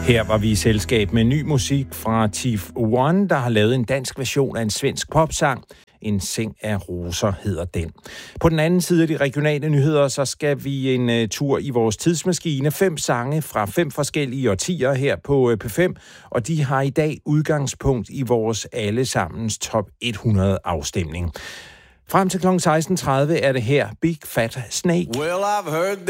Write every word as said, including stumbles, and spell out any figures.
Her var vi i selskab med ny musik fra Chief One, der har lavet en dansk version af en svensk popsang. En seng af roser hedder den. På den anden side af de regionale nyheder, så skal vi en uh, tur i vores tidsmaskine. Fem sange fra fem forskellige årtier her på uh, P fem, og de har i dag udgangspunkt i vores allesammens top hundrede afstemning. Frem til klokken seksten tredive er det her Big Fat Snake. Well, I've heard